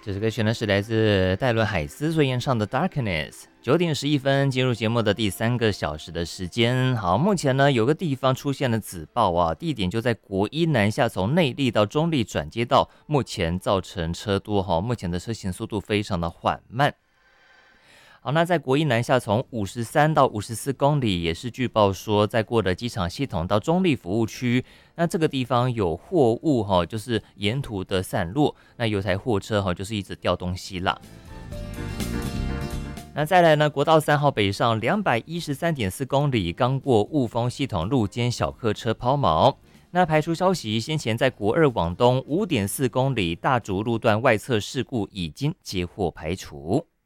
这首歌曲呢是来自戴伦海斯所演唱的 Darkness。9点11分进入节目的第3个小时的时间。好，目前呢有个地方出现了紫爆啊，地点就在国一南下从内坜到中坜转接道，目前造成车多哈，目前的车行速度非常的缓慢。好，那在国一南下从53到54公里，也是据报说在过了机场系统到中坜服务区，那这个地方有货物就是沿途的散落，那有台货车就是一直掉东西啦。那再来呢，国道3号北上213.4公里，刚过雾峰系统路肩小客车抛锚。那排除消息，先前在国2往东5.4公里大竹路段外侧事故已经接获排除。